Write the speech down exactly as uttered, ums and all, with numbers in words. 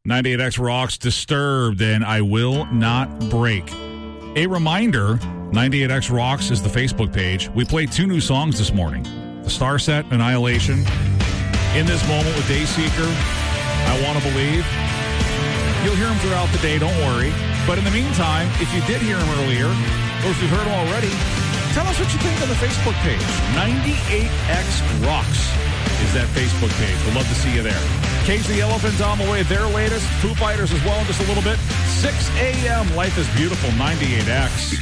ninety-eight X rocks Disturbed and I Will Not Break. A reminder, ninety-eight X Rocks is the Facebook page. We played two new songs this morning. The Star Set, Annihilation. In This Moment with Dayseeker, I Want to Believe. You'll hear them throughout the day, don't worry. But in the meantime, if you did hear them earlier, or if you've heard them already, tell us what you think on the Facebook page. ninety-eight X Rocks is that Facebook page. We'd love to see you there. Cage the Elephant on the way. Their latest. Foo Fighters as well in just a little bit. six a.m. Life is Beautiful, ninety-eight X.